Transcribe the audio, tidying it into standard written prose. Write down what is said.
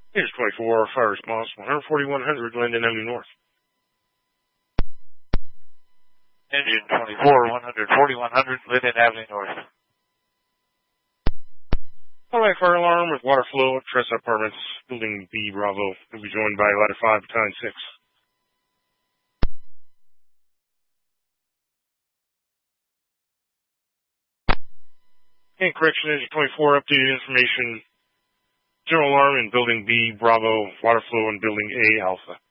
Here's 24, fire response, 14100, Linden Avenue North. Engine 24, 14100, Linden Avenue North. Alright, fire alarm with water flow at Tressa Apartments, Building B, Bravo. Will be joined by Ladder 5, Battalion 6. And correction, Engine 24, updated information. General alarm in Building B, Bravo, water flow in Building A, Alpha.